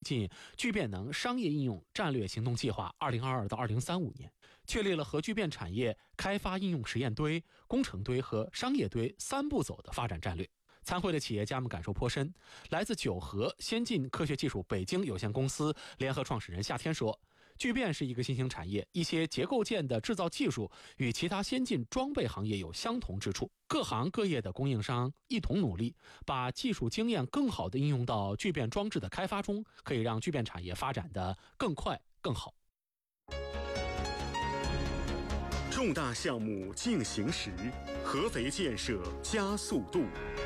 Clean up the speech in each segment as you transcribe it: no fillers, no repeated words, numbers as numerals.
进聚变能商业应用战略行动计划2022到2035年，确立了核聚变产业开发应用实验堆、工程堆和商业堆3步走的发展战略。参会的企业家们感受颇深。来自九核先进科学技术北京有限公司联合创始人夏天说，聚变是一个新兴产业，一些结构件的制造技术与其他先进装备行业有相同之处，各行各业的供应商一同努力，把技术经验更好地应用到聚变装置的开发中，可以让聚变产业发展得更快更好。 重大项目进行时，合肥建设加速度。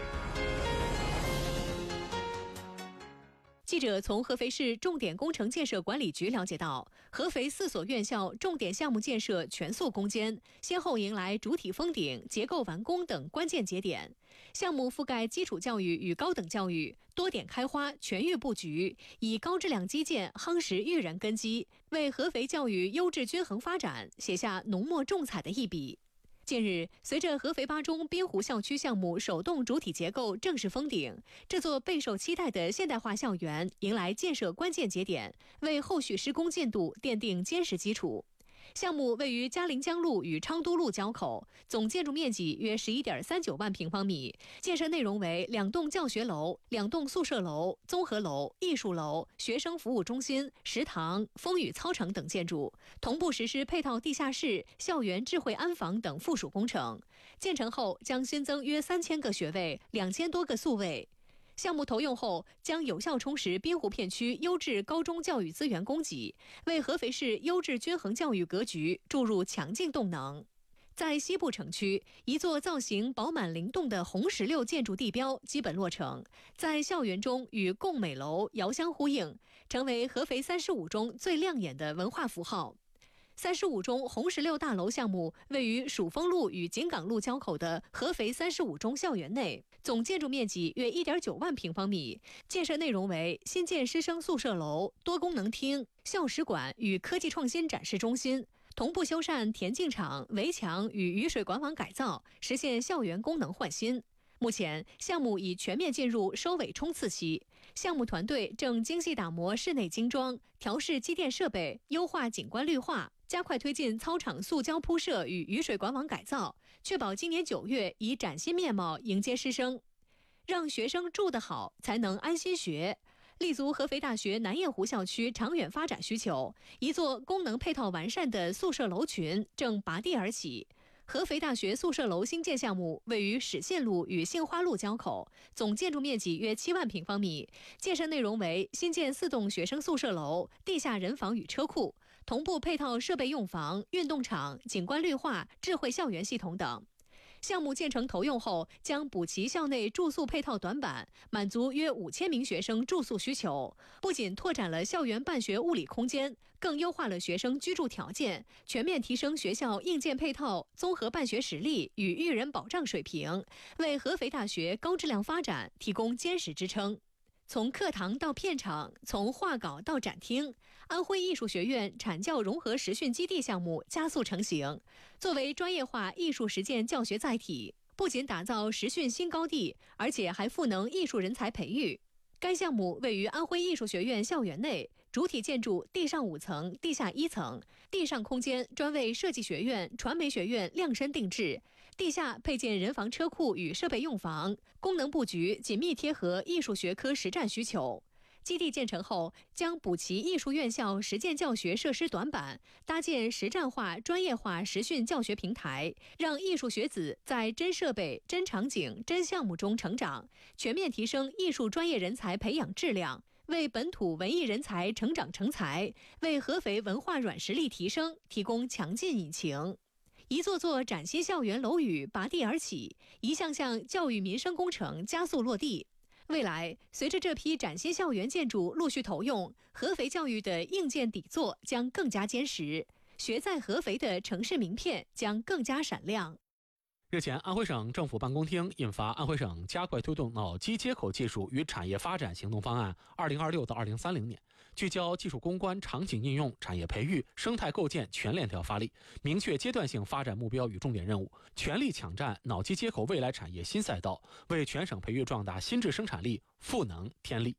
记者从合肥市重点工程建设管理局了解到，合肥4所院校重点项目建设全速攻坚，先后迎来主体封顶、结构完工等关键节点。项目覆盖基础教育与高等教育，多点开花，全域布局，以高质量基建夯实育人根基，为合肥教育优质均衡发展写下浓墨重彩的一笔。近日，随着合肥8中滨湖校区项目首栋主体结构正式封顶，这座备受期待的现代化校园迎来建设关键节点，为后续施工进度奠定坚实基础。项目位于嘉陵江路与昌都路交口，总建筑面积约11.39万平方米，建设内容为2栋教学楼、2栋宿舍楼、综合楼、艺术楼、学生服务中心、食堂、风雨操场等建筑，同步实施配套地下室、校园智慧安防等附属工程。建成后将新增约3000个学位、2000多个宿位。项目投用后，将有效充实滨湖片区优质高中教育资源供给，为合肥市优质均衡教育格局注入强劲动能。在西部城区，一座造型饱满灵动的红石榴建筑地标基本落成，在校园中与贡美楼遥相呼应，成为合肥35中最亮眼的文化符号。35中红石榴大楼项目位于蜀峰路与井岗路交口的合肥35中校园内，总建筑面积约1.9万平方米，建设内容为新建师生宿舍楼、多功能厅、校史馆与科技创新展示中心，同步修缮田径场、围墙与雨水管网改造，实现校园功能焕新。目前，项目已全面进入收尾冲刺期，项目团队正精细打磨室内精装，调试机电设备，优化景观绿化，加快推进操场塑胶铺设与雨水管网改造，确保今年9月以崭新面貌迎接师生。让学生住得好，才能安心学。立足合肥大学南雁湖校区长远发展需求，一座功能配套完善的宿舍楼群正拔地而起。合肥大学宿舍楼新建项目位于史信路与杏花路交口，总建筑面积约7万平方米，建设内容为新建4栋学生宿舍楼、地下人房与车库，同步配套设备用房、运动场、景观绿化、智慧校园系统等。项目建成投用后，将补齐校内住宿配套短板，满足约5000名学生住宿需求。不仅拓展了校园办学物理空间，更优化了学生居住条件，全面提升学校硬件配套、综合办学实力与育人保障水平，为合肥大学高质量发展提供坚实支撑。从课堂到片场，从画稿到展厅，安徽艺术学院产教融合实训基地项目加速成型。作为专业化艺术实践教学载体，不仅打造实训新高地，而且还赋能艺术人才培育。该项目位于安徽艺术学院校园内，主体建筑地上5层、地下1层，地上空间专为设计学院、传媒学院量身定制，地下配建人房车库与设备用房，功能布局紧密贴合艺术学科实战需求。基地建成后，将补齐艺术院校实践教学设施短板，搭建实战化、专业化实训教学平台，让艺术学子在真设备、真场景、真项目中成长，全面提升艺术专业人才培养质量，为本土文艺人才成长成才，为合肥文化软实力提升提供强劲引擎。一座座崭新校园楼宇拔地而起，一项项教育民生工程加速落地。未来，随着这批崭新校园建筑陆续投用，合肥教育的硬件底座将更加坚实，学在合肥的城市名片将更加闪亮。 日前，安徽省政府办公厅印发《安徽省加快推动脑机接口技术与产业发展行动方案（2026到2030年），聚焦技术攻关、场景应用、产业培育、生态构建全链条发力，明确阶段性发展目标与重点任务，全力抢占脑机接口未来产业新赛道，为全省培育壮大新质生产力赋能添力。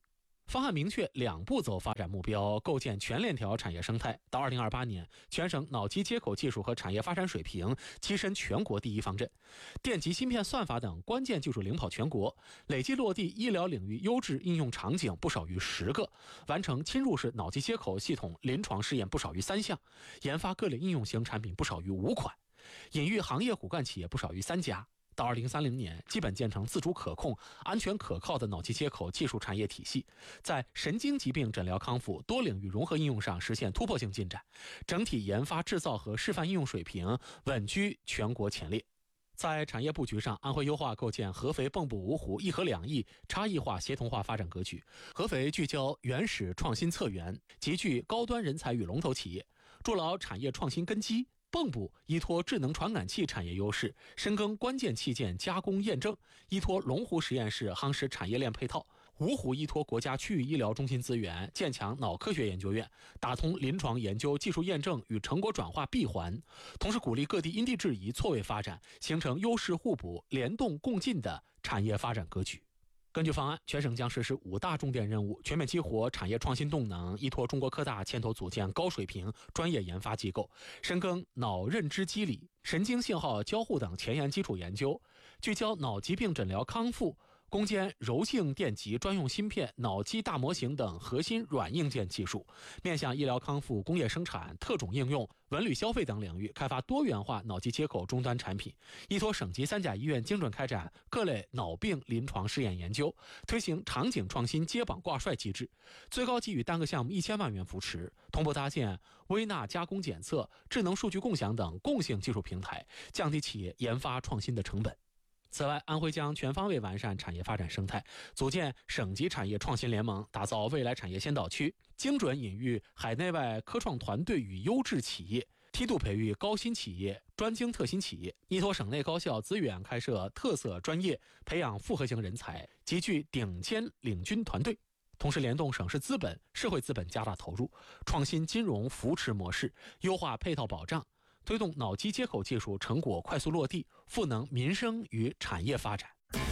方案明确2步走发展目标，构建全链条产业生态。到2028年，全省脑机接口技术和产业发展水平跻身全国第一方阵，电极芯片算法等关键技术领跑全国，累计落地医疗领域优质应用场景不少于10个，完成侵入式脑机接口系统临床试验不少于3项，研发各类应用型产品不少于5款，引育行业骨干企业不少于3家。到2030年，基本建成自主可控、安全可靠的脑机接口技术产业体系，在神经疾病诊疗康复多领域融合应用上实现突破性进展，整体研发制造和示范应用水平稳居全国前列。在产业布局上，安徽优化构建合肥蚌埠芜湖一核两翼差异化协同化发展格局。合肥聚焦原始创新策源，集聚高端人才与龙头企业，筑牢产业创新根基。蚌埠依托智能传感器产业优势，深耕关键器件加工验证；依托龙湖实验室夯实产业链配套；芜湖依托国家区域医疗中心资源，建强脑科学研究院，打通临床研究技术验证与成果转化闭环。同时鼓励各地因地制宜错位发展，形成优势互补、联动共进的产业发展格局。根据方案，全省将实施5大重点任务，全面激活产业创新动能，依托中国科大牵头组建高水平专业研发机构，深耕脑认知机理、神经信号交互等前沿基础研究，聚焦脑疾病诊疗康复，攻坚柔性电极专用芯片、脑机大模型等核心软硬件技术，面向医疗康复、工业生产、特种应用、文旅消费等领域开发多元化脑机接口终端产品，依托省级3甲医院精准开展各类脑病临床试验研究，推行场景创新接榜挂帅机制，最高给予单个项目1000万元扶持，同步搭建微纳加工检测、智能数据共享等共性技术平台，降低企业研发创新的成本。此外，安徽将全方位完善产业发展生态，组建省级产业创新联盟，打造未来产业先导区，精准引育海内外科创团队与优质企业，梯度培育高新企业、专精特新企业，依托省内高校资源开设特色专业，培养复合型人才，集聚顶尖领军团队。同时联动省市资本、社会资本加大投入，创新金融扶持模式，优化配套保障，推动脑机接口技术成果快速落地，赋能民生与产业发展。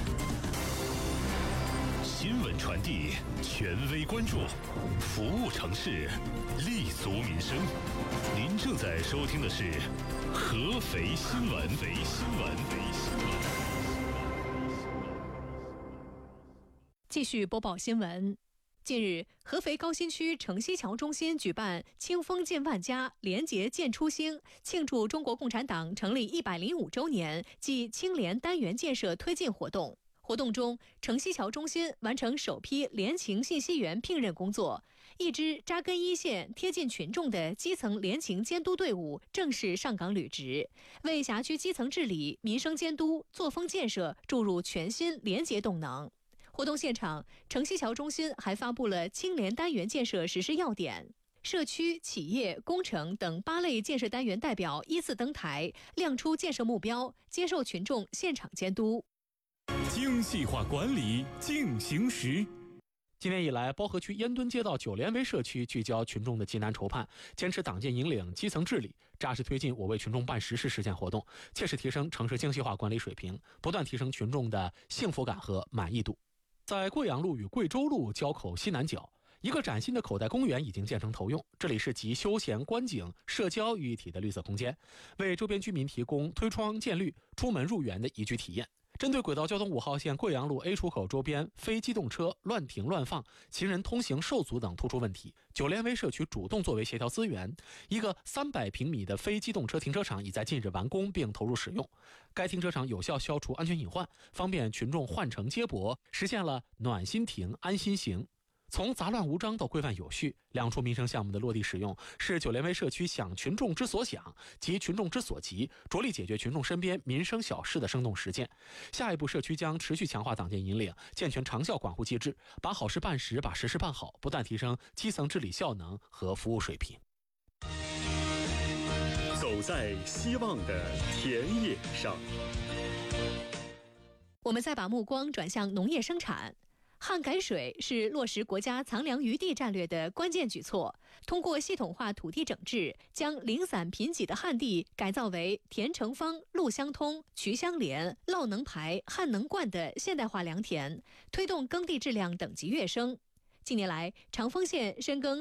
新闻传递，权威关注，服务城市，立足民生。您正在收听的是合肥新闻。 继续播报新闻。近日，合肥高新区城西桥中心举办“清风进万家，廉洁见初兴”庆祝中国共产党成立105周年暨清廉单元建设推进活动。活动中，城西桥中心完成首批联勤信息员聘任工作，一支扎根一线、贴近群众的基层联勤监督队伍正式上岗履职，为辖区基层治理、民生监督、作风建设注入全新廉洁动能。活动现场，城西桥中心还发布了清廉单元建设实施要点，社区、企业、工程等8类建设单元代表依次登台，亮出建设目标，接受群众现场监督。 精细化管理进行时。 今年以来，包河区烟墩街道9连围社区聚焦群众的急难愁盼，坚持党建引领基层治理，扎实推进我为群众办实事实践活动，切实提升城市精细化管理水平，不断提升群众的幸福感和满意度。在贵阳路与贵州路交口西南角，一个崭新的口袋公园已经建成投用，这里是集休闲、观景、社交于一体的绿色空间，为周边居民提供推窗见绿、出门入园的宜居体验。针对轨道交通5号线贵阳路 A 出口周边非机动车乱停乱放、行人通行受阻等突出问题，9连围社区主动作为协调资源，一个300平米的非机动车停车场已在近日完工并投入使用。该停车场有效消除安全隐患，方便群众换乘接驳，实现了暖心停、安心行。从杂乱无章到规范有序，2处民生项目的落地使用，是9连围社区想群众之所想，急群众之所急，着力解决群众身边民生小事的生动实践。下一步，社区将持续强化党建引领，健全长效管护机制，把好事办实，把实事办好，不断提升基层治理效能和服务水平。 走在希望的田野上， 我们再把目光转向农业生产。旱改水是落实国家藏粮余地战略的关键举措，通过系统化土地整治，将零散贫瘠的旱地改造为田成方、路相通、渠相连、涝能排、旱能灌的现代化良田，推动耕地质量等级跃升。 近年来，长丰县深耕